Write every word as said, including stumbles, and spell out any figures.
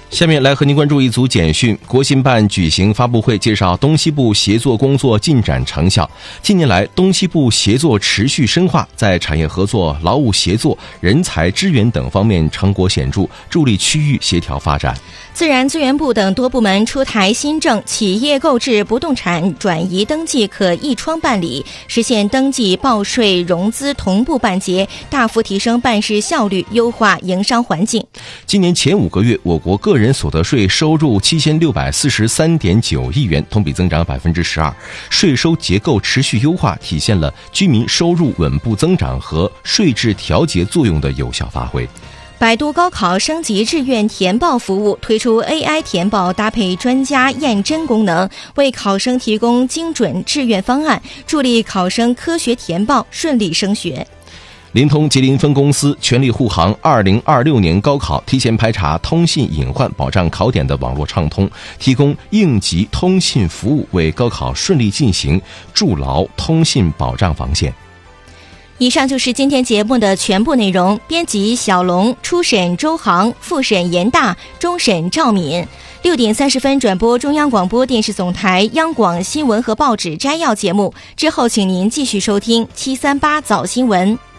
下面来和您关注一组简讯。国新办举行发布会，介绍东西部协作工作进展成效。近年来，东西部协作持续深化，在产业合作、劳务协作、人才支援等方面成果显著，助力区域协调发展。 自然资源部等多部门出台新政，企业购置不动产转移登记可一窗办理，实现登记、报税、融资同步办结，大幅提升办事效率，优化营商环境。 今年前五个月，我国个人所得税收入七千六百四十三点九亿元，同比增长百分之十二，税收结构持续优化，体现了居民收入稳步增长和税制调节作用的有效发挥。 百度高考升级志愿填报服务，推出 A I 填报搭配专家验真功能，为考生提供精准志愿方案，助力考生科学填报，顺利升学。 联通吉林分公司全力护航二零二六年高考，提前排查通信隐患，保障考点的网络畅通，提供应急通信服务，为高考顺利进行筑牢通信保障防线。 以上就是今天节目的全部内容。编辑小龙，初审周航，复审严大，终审赵敏。六点三十分转播中央广播电视总台央广新闻和报纸摘要节目，之后请您继续收听七三八早新闻。